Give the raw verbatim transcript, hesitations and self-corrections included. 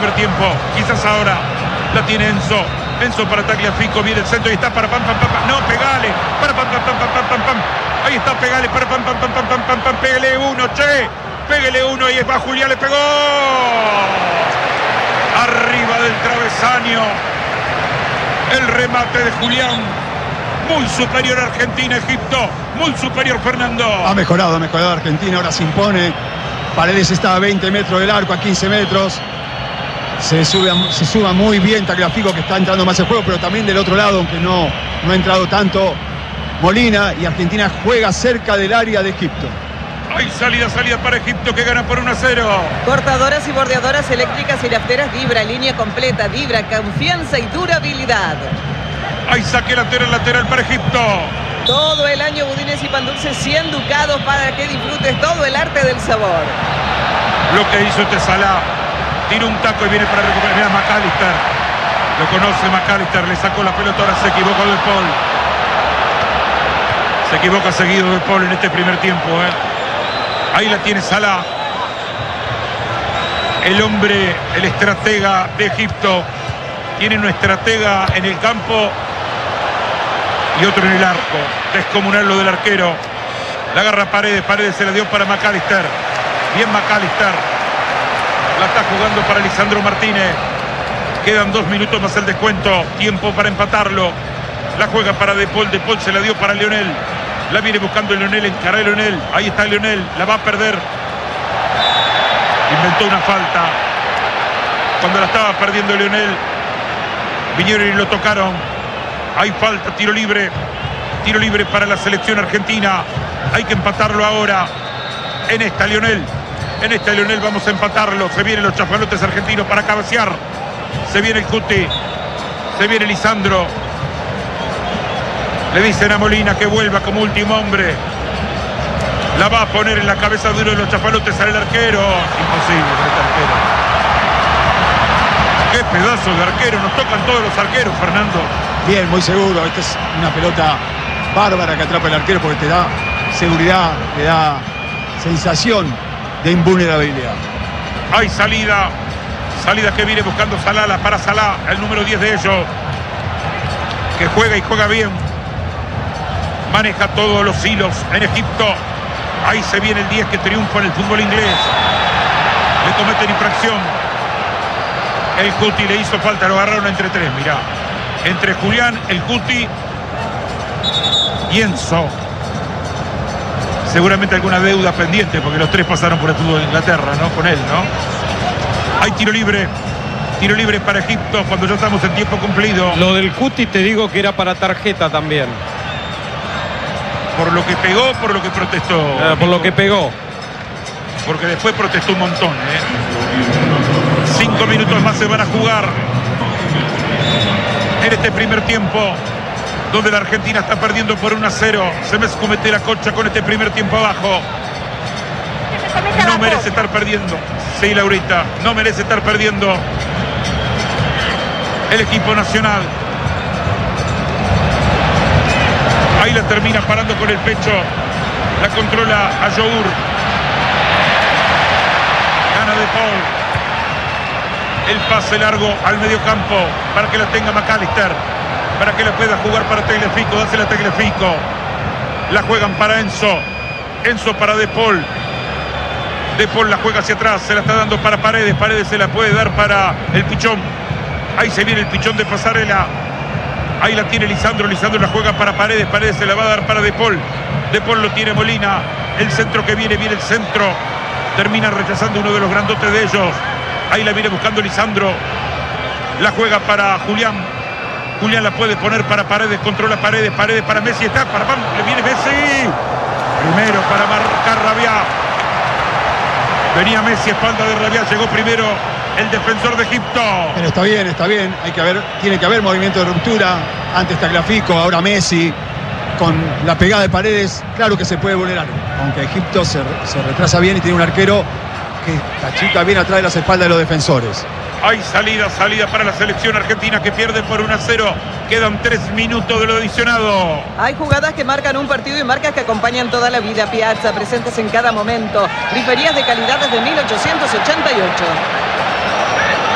primer tiempo. Quizás ahora la tiene Enzo. Enzo para Tagliafico, viene el centro y está para pam, pam, pam, pam. No, pegale. Para pam, pam, pam, pam, pam, pam, pam. Ahí está, pegale, para pam, pam, pam, pam, pam, pam, pam. Pégale uno, che. Pégale uno y va Julián, le pegó. Arriba del travesaño. El remate de Julián. Muy superior Argentina, Egipto. Muy superior Fernando. Ha mejorado, ha mejorado Argentina. Ahora se impone. Paredes está a veinte metros del arco, a quince metros. Se sube, se suba muy bien Tagliafico, que está entrando más en juego, pero también del otro lado, aunque no, no ha entrado tanto, Molina, y Argentina juega cerca del área de Egipto. Hay salida, salida para Egipto, que gana por uno a cero. Cortadoras y bordeadoras eléctricas y rafteras Vibra, línea completa, Vibra, confianza y durabilidad. Hay saque lateral, lateral para Egipto. Todo el año budines y pan dulces, cien ducados para que disfrutes todo el arte del sabor. Lo que hizo este Salah. Tira un taco y viene para recuperar. Mira McAllister. Lo conoce McAllister. Le sacó la pelota. Ahora se equivocó De Paul. Se equivoca seguido De Paul en este primer tiempo. ¿eh? Ahí la tiene Salah. El hombre, el estratega de Egipto. Tiene una estratega en el campo y otro en el arco. Descomunal lo del arquero. La agarra Paredes. Paredes se la dio para McAllister. Bien McAllister. La está jugando para Lisandro Martínez. Quedan dos minutos más el descuento. Tiempo para empatarlo. La juega para De Paul. De Paul se la dio para Lionel. La viene buscando Lionel. Encara Lionel. Ahí está Lionel. La va a perder. Inventó una falta. Cuando la estaba perdiendo Lionel, vinieron y lo tocaron. Hay falta. Tiro libre. Tiro libre para la selección argentina. Hay que empatarlo ahora. En esta Lionel. En esta Lionel vamos a empatarlo. Se vienen los chafalotes argentinos para cabecear. Se viene el Cuti. Se viene Lisandro. Le dicen a Molina que vuelva como último hombre. La va a poner en la cabeza duro de los chafalotes al arquero. Imposible este arquero. Qué pedazo de arquero. Nos tocan todos los arqueros, Fernando. Bien, muy seguro. Esta es una pelota bárbara que atrapa el arquero porque te da seguridad, te da sensación de invulnerabilidad. Hay salida. Salida que viene buscando Salah para Salah, el número diez de ellos. Que juega y juega bien. Maneja todos los hilos en Egipto. Ahí se viene el diez que triunfa en el fútbol inglés. Le cometen infracción. El Cuti le hizo falta, lo agarraron entre tres, mirá. Entre Julián, el Cuti y Enzo. Seguramente alguna deuda pendiente, porque los tres pasaron por el fútbol de Inglaterra, ¿no? Con él, ¿no? Hay tiro libre. Tiro libre para Egipto cuando ya estamos en tiempo cumplido. Lo del Cuti te digo que era para tarjeta también. ¿Por lo que pegó o por lo que protestó? Eh, por lo que pegó. Porque después protestó un montón, ¿eh? Cinco minutos más se van a jugar en este primer tiempo, donde la Argentina está perdiendo por uno a cero. Se me escomete la concha con este primer tiempo abajo. No merece estar perdiendo. Sí, Laurita, no merece estar perdiendo el equipo nacional. Ahí la termina parando con el pecho. La controla Ayour. Gana De Paul. El pase largo al mediocampo para que la tenga McAllister. Para que la pueda jugar para Tagliafico. Dásela a Tagliafico. La juegan para Enzo. Enzo para De Paul. De Paul la juega hacia atrás. Se la está dando para Paredes. Paredes se la puede dar para el Pichón. Ahí se viene el Pichón de Pasarela. Ahí la tiene Lisandro. Lisandro la juega para Paredes. Paredes se la va a dar para De Paul. De Paul lo tiene Molina. El centro que viene. Viene el centro. Termina rechazando uno de los grandotes de ellos. Ahí la viene buscando Lisandro. La juega para Julián. Julián la puede poner para Paredes. Controla Paredes. Paredes para Messi. Está para Pam. Le viene Messi. Primero para marcar Rabiá. Venía Messi, espalda de Rabiá. Llegó primero el defensor de Egipto. Pero está bien, está bien. Hay que haber, tiene que haber movimiento de ruptura. Antes Tagliafico, ahora Messi. Con la pegada de Paredes, claro que se puede vulnerar. Aunque Egipto se, se retrasa bien y tiene un arquero que cachica bien atrás de las espaldas de los defensores. Hay salida, salida para la selección argentina que pierde por uno a cero. Quedan tres minutos de lo adicionado. Hay jugadas que marcan un partido y marcas que acompañan toda la vida. Piazza, presentes en cada momento. Griferías de calidad desde mil ochocientos ochenta y ocho.